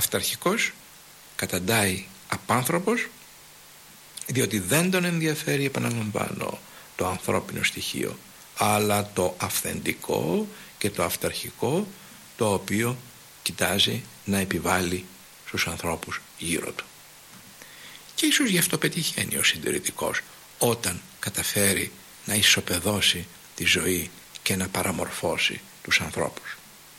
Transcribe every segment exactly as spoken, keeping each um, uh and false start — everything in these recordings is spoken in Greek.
αυταρχικός, καταντάει απάνθρωπος, διότι δεν τον ενδιαφέρει, επαναλαμβάνω, το ανθρώπινο στοιχείο, αλλά το αυθεντικό και το αυταρχικό, το οποίο κοιτάζει να επιβάλλει στους ανθρώπους γύρω του. Και ίσως γι' αυτό πετυχαίνει ο συντηρητικός, όταν καταφέρει να ισοπεδώσει τη ζωή και να παραμορφώσει τους ανθρώπους.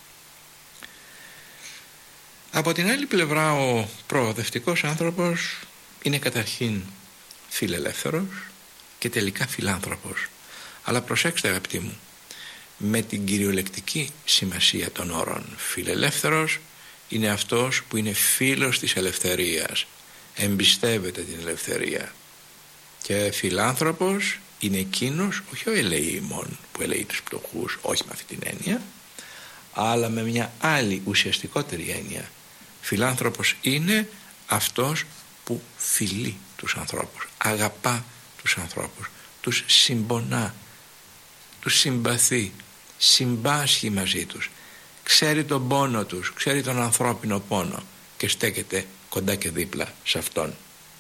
Από την άλλη πλευρά, ο προοδευτικός άνθρωπος είναι καταρχήν φιλελεύθερος και τελικά φιλάνθρωπος. Αλλά προσέξτε, αγαπητοί μου, με την κυριολεκτική σημασία των όρων. Φιλελεύθερος είναι αυτός που είναι φίλος της ελευθερίας, εμπιστεύεται την ελευθερία. Και φιλάνθρωπος είναι εκείνος, όχι ο ελεήμων που ελεεί τους πτωχούς, όχι με αυτή την έννοια, αλλά με μια άλλη ουσιαστικότερη έννοια. Φιλάνθρωπος είναι αυτός που φιλεί τους ανθρώπους, αγαπά τους ανθρώπους, τους συμπονά, τους συμπαθεί, συμπάσχει μαζί τους, ξέρει τον πόνο τους, ξέρει τον ανθρώπινο πόνο και στέκεται κοντά και δίπλα σε αυτόν.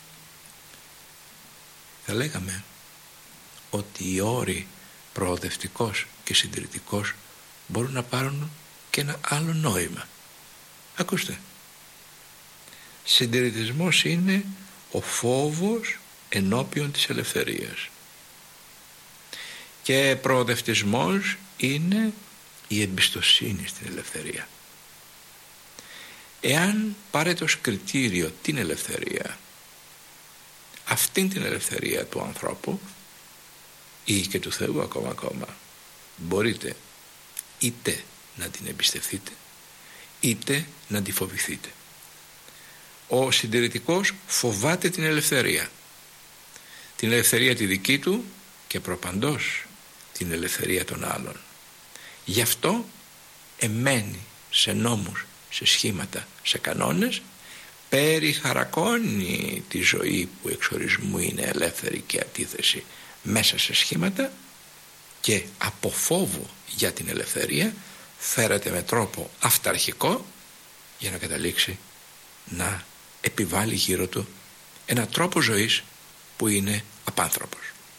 Θα λέγαμε ότι οι όροι προοδευτικός και συντηρητικός μπορούν να πάρουν και ένα άλλο νόημα. Ακούστε, συντηρητισμός είναι ο φόβος ενώπιον της ελευθερίας και προοδευτισμός είναι η εμπιστοσύνη στην ελευθερία. Εάν πάρετε ως κριτήριο την ελευθερία, αυτήν την ελευθερία του ανθρώπου ή και του Θεού ακόμα ακόμα, μπορείτε είτε να την εμπιστευτείτε είτε να τη φοβηθείτε. Ο συντηρητικός φοβάται την ελευθερία, την ελευθερία τη δική του και προπαντός την ελευθερία των άλλων. Γι' αυτό εμένει σε νόμους, σε σχήματα, σε κανόνες, περιχαρακώνει τη ζωή που εξορισμού είναι ελεύθερη και αντίθεση μέσα σε σχήματα και από φόβο για την ελευθερία φέρεται με τρόπο αυταρχικό για να καταλήξει να επιβάλλει γύρω του ένα τρόπο ζωής που είναι απάνθρωπος.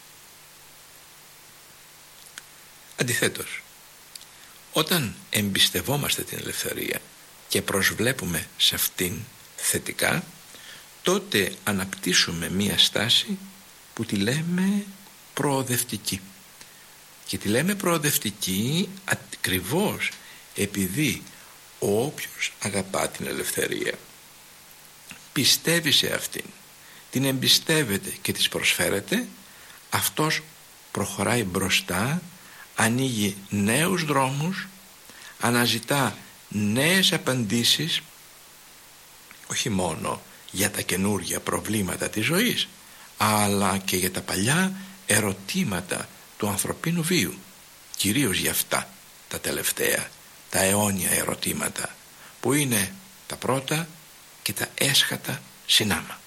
Αντιθέτως, όταν εμπιστευόμαστε την ελευθερία και προσβλέπουμε σε αυτήν θετικά, τότε αναπτύσσουμε μία στάση που τη λέμε προοδευτική. Και τη λέμε προοδευτική ακριβώς επειδή όποιος αγαπά την ελευθερία, πιστεύει σε αυτήν, την εμπιστεύεται και της προσφέρεται, αυτός προχωράει μπροστά, ανοίγει νέους δρόμους, αναζητά νέες απαντήσεις, όχι μόνο για τα καινούργια προβλήματα της ζωής, αλλά και για τα παλιά ερωτήματα του ανθρωπίνου βίου, κυρίως για αυτά τα τελευταία, τα αιώνια ερωτήματα που είναι τα πρώτα και τα έσχατα συνάμα.